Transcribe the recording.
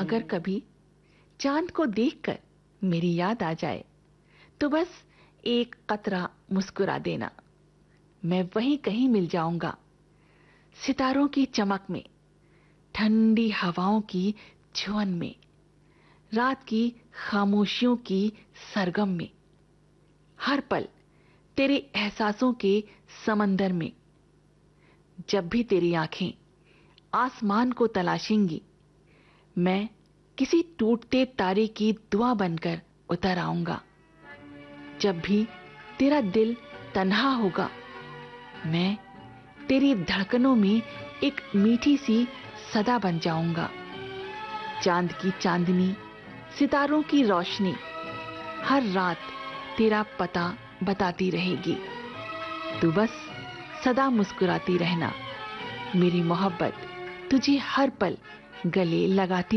अगर कभी चांद को देखकर मेरी याद आ जाए तो बस एक कतरा मुस्कुरा देना। मैं वहीं कहीं मिल जाऊंगा, सितारों की चमक में, ठंडी हवाओं की छुअन में, रात की खामोशियों की सरगम में, हर पल तेरे एहसासों के समंदर में। जब भी तेरी आंखें आसमान को तलाशेंगी, मैं किसी टूटते तारे की दुआ बनकर उतर आऊंगा। जब भी तेरा दिल तन्हा होगा, मैं तेरी धड़कनों में एक मीठी सी सदा बन जाऊंगा। चांद की चांदनी, सितारों की रोशनी, हर रात तेरा पता बताती रहेगी। तू बस सदा मुस्कुराती रहना, मेरी मोहब्बत तुझे हर पल गले लगाती